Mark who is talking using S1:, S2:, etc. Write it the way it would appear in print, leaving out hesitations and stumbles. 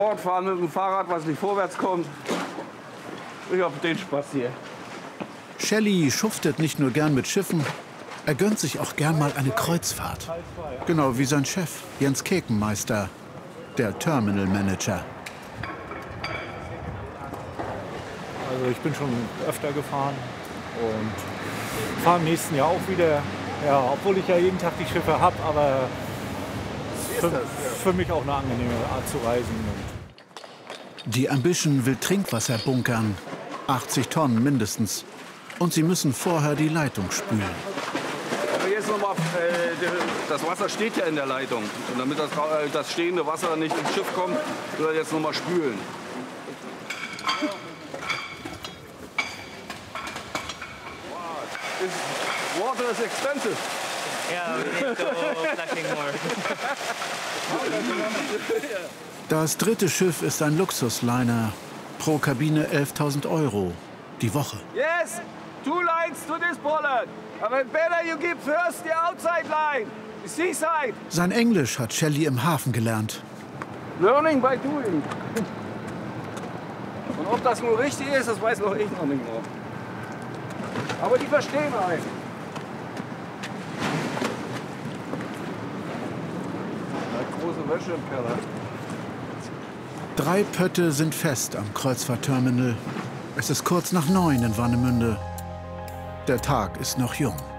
S1: Fahren mit dem Fahrrad, was nicht vorwärts kommt. Ich hab den Spaß hier.
S2: Shelley schuftet nicht nur gern mit Schiffen, er gönnt sich auch gern mal eine Kreuzfahrt. Genau wie sein Chef, Jens Kekenmeister, der Terminal Manager.
S3: Also ich bin schon öfter gefahren und fahre im nächsten Jahr auch wieder. Ja, obwohl ich ja jeden Tag die Schiffe habe, aber für mich auch eine angenehme Art zu reisen.
S2: Die Ambition will Trinkwasser bunkern, 80 Tonnen mindestens. Und sie müssen vorher die Leitung spülen.
S1: Aber jetzt noch mal, das Wasser steht ja in der Leitung. Und damit das stehende Wasser nicht ins Schiff kommt, will er jetzt noch mal spülen. Water is expensive.
S4: Yeah, we need to flushing more.
S2: Das dritte Schiff ist ein Luxusliner. Pro Kabine 11.000 Euro. Die Woche.
S1: Yes, 2 lines to this bullet. But better you give first the outside line, the seaside.
S2: Sein Englisch hat Shelley im Hafen gelernt.
S1: Learning by doing. Und ob das nur richtig ist, das weiß noch ich noch nicht mehr. Aber die verstehen einen. Große Wäsche im Keller.
S2: 3 Pötte sind fest am Kreuzfahrtterminal. Es ist kurz nach 9 in Warnemünde. Der Tag ist noch jung.